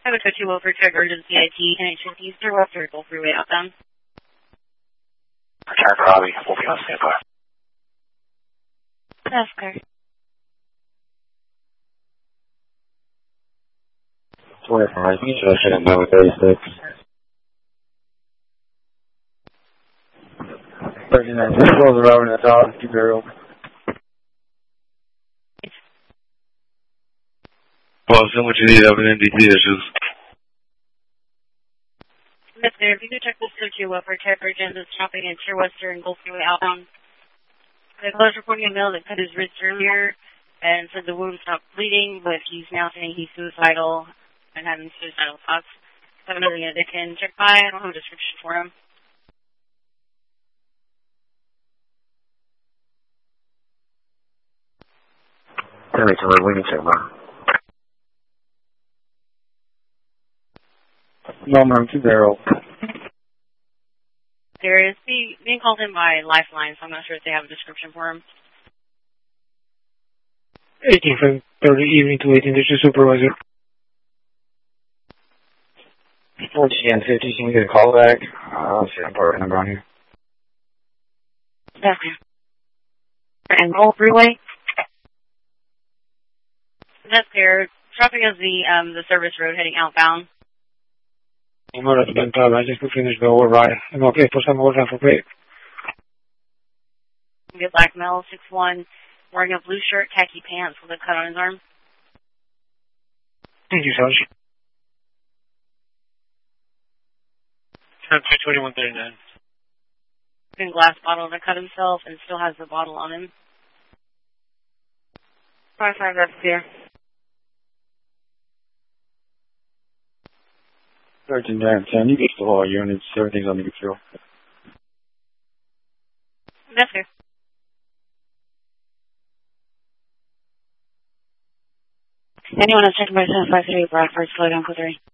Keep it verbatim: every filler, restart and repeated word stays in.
I would go to over to emergency I T and H fifty East or West Circle Freeway outbound. Attack Robbie, we'll be on standby. That's clear. twenty-five, you should have hit number thirty-six. thirty-nine, just close the road in the top, keep it open. Boston, what you need of an N D T issues? Yes, sir. If you could check this to two upper Divergent is chopping into Western Gulf Freeway outbound. The close reporting a male that cut his wrist earlier and said the wound stopped bleeding, but he's now saying he's suicidal and having suicidal thoughts. Have another unit they can check by. I don't have a description for him. Tell me, tell me, we can check by. Number two zero. There is being, being called in by Lifeline, so I'm not sure if they have a description for him. eighteen from thirty evening to eighteen district supervisor. forty and fifty, can we get a call back? Uh, let's see, I'm part number on here. Yes, ma'am. And Roll Freeway. That's there. Traffic is the um the service road heading outbound. Número setenta, I just finished the override. I'm okay for some overtime for pay. Get black male, six one, wearing a blue shirt, khaki pants with a cut on his arm. Thank you, Sarge. Time twenty-one thirty-nine. In glass bottle to cut himself and still has the bottle on him. Five five, that's clear. thirteen down ten, you get to all units, everything's under control. That's clear. Anyone is checking by seven five three, Bradford, slow down for three.